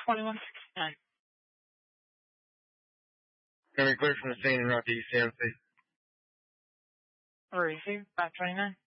2169. Can we clear from the scene and route to ECMC? Receive 529.